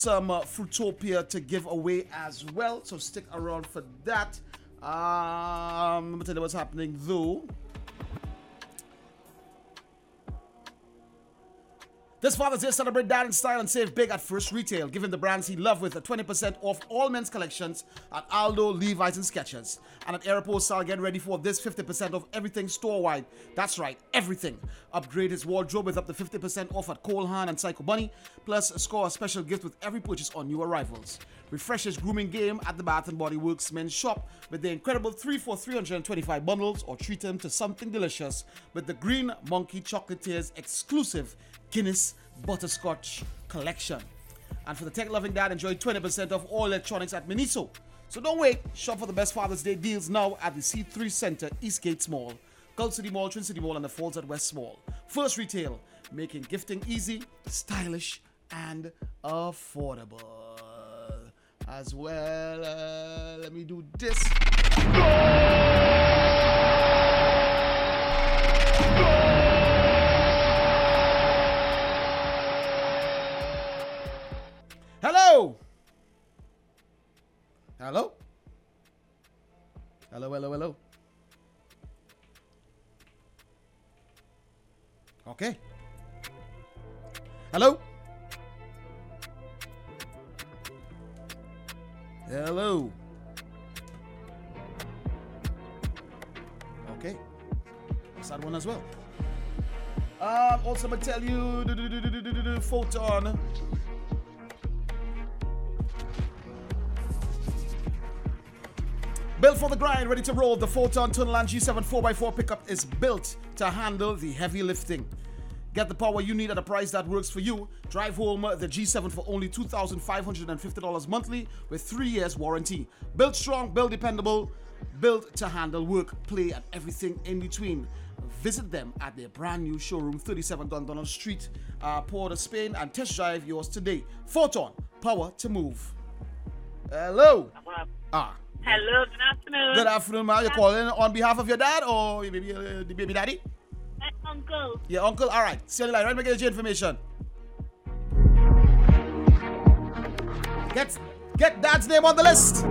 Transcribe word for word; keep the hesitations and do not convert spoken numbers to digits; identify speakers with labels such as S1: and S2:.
S1: some uh, Fruitopia to give away as well, so stick around for that. Um, let me tell you what's happening though. This Father's Day, celebrate dad in style and save big at First Retail, giving the brands he loves with a twenty percent off all men's collections at Aldo, Levi's, and Skechers. And at Aeropostale, Style, get ready for this fifty percent off everything store-wide. That's right, everything. Upgrade his wardrobe with up to fifty percent off at Cole Haan and Psycho Bunny, plus score a special gift with every purchase on new arrivals. Refresh his grooming game at the Bath and Body Works men's shop with the incredible three for three hundred twenty-five bundles, or treat him to something delicious with the Green Monkey Chocolatiers exclusive Guinness Butterscotch collection. And for the tech-loving dad, enjoy twenty percent off all electronics at Miniso. So don't wait, shop for the best Father's Day deals now at the C three Center, Eastgate Mall, Gulf City Mall, Twin City Mall, and the Falls at West Mall. First Retail, making gifting easy, stylish, and affordable. As well, uh, let me do this. Hello. Hello. Hello, hello, hello. Okay. Hello. Hello. Okay. That's that one as well. Um, also, I'm going to tell you, do, do, do, do, do, do, do, Photon. Built for the grind, ready to roll, the Photon Tunnelland G seven four by four pickup is built to handle the heavy lifting. Get the power you need at a price that works for you. Drive home the G seven for only two thousand five hundred fifty dollars monthly with three years warranty. Built strong, built dependable, built to handle work, play, and everything in between. Visit them at their brand new showroom, thirty-seven Dundonald Street, uh, Port of Spain, and test drive yours today. Photon, power to move. Hello. Ah.
S2: Hello, good afternoon.
S1: Good afternoon, ma. You're calling on behalf of your dad or maybe uh, the baby daddy?
S2: My uncle.
S1: Your uncle? All right. See you later. Let me get your information. Get, get dad's name on the list.